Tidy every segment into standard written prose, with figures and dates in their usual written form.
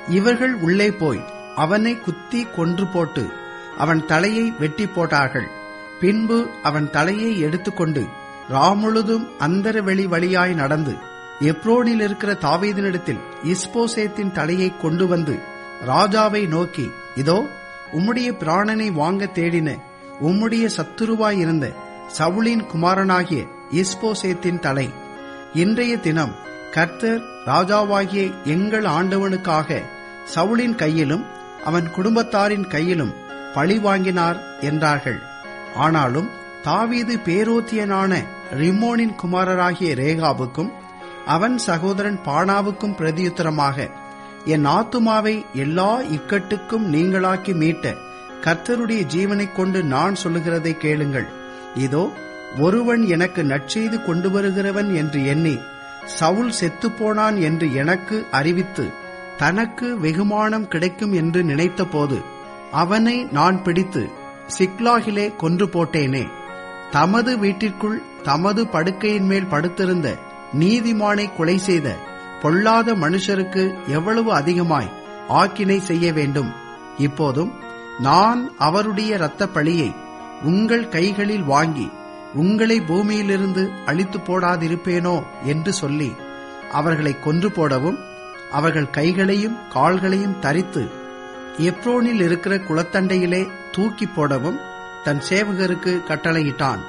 இவர்கள் உள்ளே போய் அவனை குத்தி கொன்று போட்டு அவன் தலையை வெட்டி போட்டார்கள். பின்பு அவன் தலையை எடுத்துக்கொண்டு ராமுழுதும் அந்தரவெளி வழியாய் நடந்து எப்ரோனில் இருக்கிற தாவீதினிடத்தில் இஸ்போசேத்தின் தலையை கொண்டு வந்து ராஜாவை நோக்கி, இதோ உம்முடைய பிராணனை வாங்க தேடின உம்முடைய சத்துருவாயிருந்த சவுலின் குமாரனாகிய இஸ்போசேத்தின் தலை. இன்றைய தினம் கர்த்தர் ராஜாவாகிய எங்கள் ஆண்டவனுக்காக சவுலின் கையிலும் அவன் குடும்பத்தாரின் கையிலும் பழி வாங்கினார் என்றார்கள். ஆனாலும் தாவீது பேரோத்தியனான ரிம்மோனின் குமாரராகிய ரேகாபுக்கும் அவன் சகோதரன் பானாவுக்கும் பிரதியுத்தரமாக, என் ஆத்துமாவை எல்லா இக்கட்டுக்கும் நீங்களாக்கி மீட்ட கர்த்தருடைய ஜீவனைக் கொண்டு நான் சொல்லுகிறதை கேளுங்கள். இதோ ஒருவன் எனக்கு நற்செய்து கொண்டு வருகிறவன் என்று எண்ணி சவுல் செத்துப்போனான் என்று எனக்கு அறிவித்து தனக்கு வெகுமானம் கிடைக்கும் என்று நினைத்த போது அவனை நான் பிடித்து சிக்லாகிலே கொன்று போட்டேனே. தமது வீட்டிற்குள் தமது படுக்கையின் மேல் படுத்திருந்த நீதிமானை கொலை செய்த பொல்லாத மனுஷருக்கு எவ்வளவு அதிகமாய் ஆக்கினை செய்ய வேண்டும். இப்போதும் நான் அவருடைய இரத்த பழியை உங்கள் கைகளில் வாங்கி உங்களை பூமியிலிருந்து அழித்து போடாதிருப்பேனோ என்று சொல்லி அவர்களை கொன்று போடவும் அவர்கள் கைகளையும் கால்களையும் தரித்து எப்ரோனில் இருக்கிற குளத்தண்டையிலே தூக்கி போடவும் தன் சேவகருக்கு கட்டளையிட்டான்.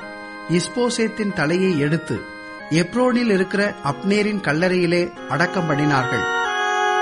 இஸ்போசேத்தின் தலையை எடுத்து எப்ரோனில் இருக்கிற அப்னேரின் கல்லறையிலே அடக்கம் பண்ணினார்கள்.